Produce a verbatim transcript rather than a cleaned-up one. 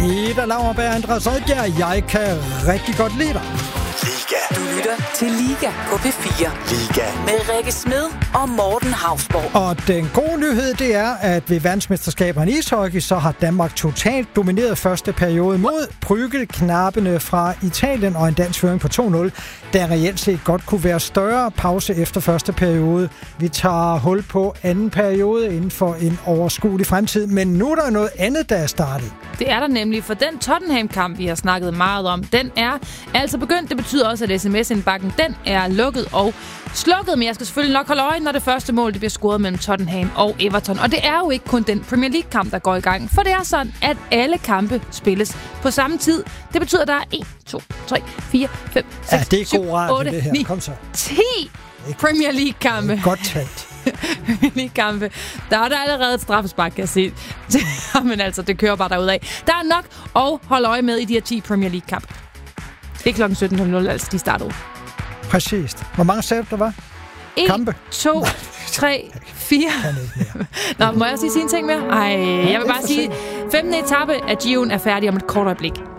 Peter Lauerberg og Andreas Oddbjerg. Jeg kan rigtig godt lide dig. Liga. Du lytter til Liga på P fire. Liga. Med Rikke Smed og Morten Hausborg. Og den gode nyhed, det er, at ved verdensmesterskaberne i ishockey, så har Danmark totalt domineret første periode mod Brygge-knappene fra Italien og en dansk føring på to nul, der reelt set godt kunne være større pause efter første periode. Vi tager hul på anden periode inden for en overskuelig fremtid, men nu er der noget andet, der er startet. Det er der nemlig, for den Tottenham-kamp, vi har snakket meget om, den er altså begyndt. Det betyder også, at sms-indbakken, den er lukket og slukket. Men jeg skal selvfølgelig nok holde øje, når det første mål det bliver scoret mellem Tottenham og Everton. Og det er jo ikke kun den Premier League-kamp, der går i gang. For det er sådan, at alle kampe spilles på samme tid. Det betyder, at der er en, to, tre, fire, fem, seks, syv, otte, ni, ti Premier League-kampe. Godt talt. Kampe. Der er der allerede et straffespark, kan jeg se. Men altså, det kører bare derudad. Der er nok at holde øje med i de her ti Premier League-kampe. Det er klokken sytten nul, altså de startede. Præcis. Hvor mange sagde der var? en, Kampe? to, tre, fire. Nå, må jeg også sige en ting mere? Ej, jeg vil bare sige, femtende etape af Giroen er færdig om et kort øjeblik.